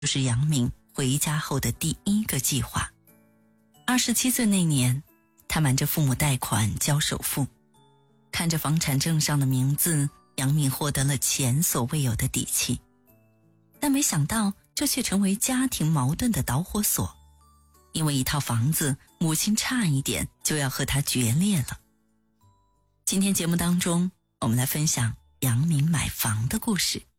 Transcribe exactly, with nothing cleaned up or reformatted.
就是杨明回家后的第一个计划。二十七岁那年，他瞒着父母贷款交首付，看着房产证上的名字，杨明获得了前所未有的底气。但没想到这却成为家庭矛盾的导火索，因为一套房子，母亲差一点就要和他决裂了。今天节目当中，我们来分享杨明买房的故事。